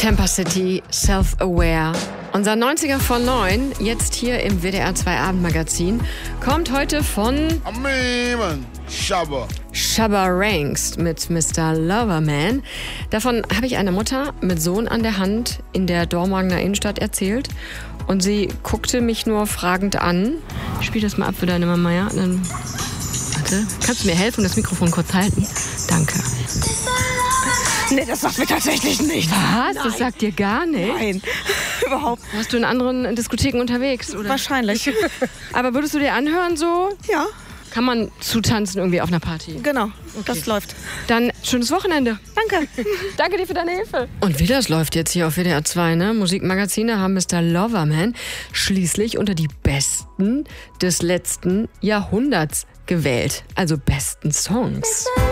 Tampa City, Self-Aware. Unser 90er von 9, jetzt hier im WDR 2 Abendmagazin, kommt heute von Shabba Ranks mit Mr. Loverman. Davon habe ich einer Mutter mit Sohn an der Hand in der Dormagener Innenstadt erzählt. Und sie guckte mich nur fragend an. Ich spiele das mal ab für deine Mama, ja? Dann, warte, kannst du mir helfen und das Mikrofon kurz halten? Danke. Nee, das sagt mir tatsächlich nicht. Was? Nein. Das sagt dir gar nicht? Nein, überhaupt. Warst du in anderen Diskotheken unterwegs, oder? Wahrscheinlich. Aber würdest du dir anhören so? Ja. Kann man zutanzen irgendwie auf einer Party? Genau, Das läuft. Dann schönes Wochenende. Danke. Danke dir für deine Hilfe. Und wie das läuft jetzt hier auf WDR 2, ne? Musikmagazine haben Mr. Loverman schließlich unter die Besten des letzten Jahrhunderts gewählt. Also besten Songs.